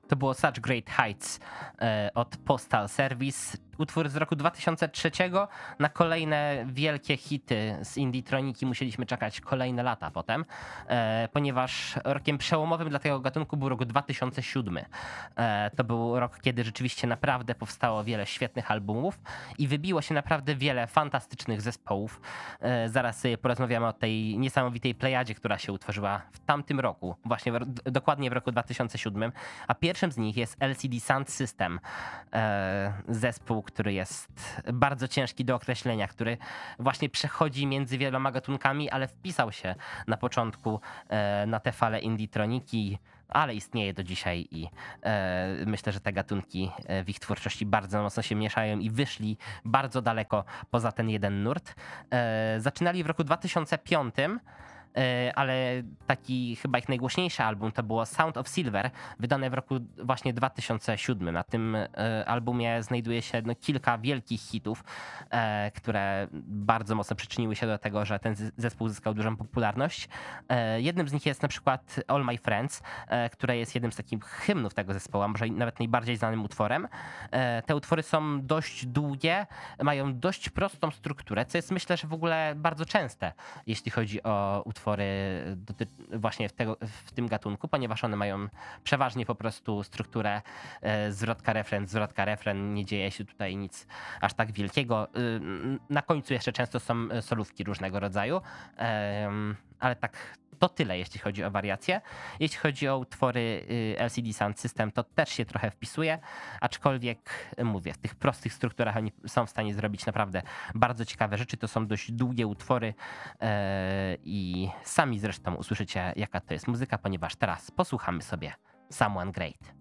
To było Such Great Heights od Postal Service. Utwór z roku 2003. Na kolejne wielkie hity z Indietroniki musieliśmy czekać kolejne lata potem, ponieważ rokiem przełomowym dla tego gatunku był rok 2007. To był rok, kiedy rzeczywiście naprawdę powstało wiele świetnych albumów i wybiło się naprawdę wiele fantastycznych zespołów. Zaraz sobie porozmawiamy o tej niesamowitej plejadzie, która się utworzyła w tamtym roku, właśnie dokładnie w roku 2007, a pierwszym z nich jest LCD Sound System, zespół, który jest bardzo ciężki do określenia, który właśnie przechodzi między wieloma gatunkami, ale wpisał się na początku na te fale Indietroniki, ale istnieje do dzisiaj i myślę, że te gatunki w ich twórczości bardzo mocno się mieszają i wyszli bardzo daleko poza ten jeden nurt. Zaczynali w roku 2005, ale taki chyba ich najgłośniejszy album to było Sound of Silver, wydane w roku właśnie 2007. Na tym albumie znajduje się kilka wielkich hitów, które bardzo mocno przyczyniły się do tego, że ten zespół uzyskał dużą popularność. Jednym z nich jest na przykład All My Friends, które jest jednym z takich hymnów tego zespołu, a może nawet najbardziej znanym utworem. Te utwory są dość długie, mają dość prostą strukturę, co jest myślę, że w ogóle bardzo częste, jeśli chodzi o utwory właśnie w tym gatunku, ponieważ one mają przeważnie po prostu strukturę zwrotka, refren, nie dzieje się tutaj nic aż tak wielkiego. Na końcu jeszcze często są solówki różnego rodzaju, ale tak to tyle, jeśli chodzi o wariacje. Jeśli chodzi o utwory LCD Sound System, to też się trochę wpisuje, aczkolwiek mówię, w tych prostych strukturach oni są w stanie zrobić naprawdę bardzo ciekawe rzeczy. To są dość długie utwory i sami zresztą usłyszycie, jaka to jest muzyka, ponieważ teraz posłuchamy sobie Someone Great.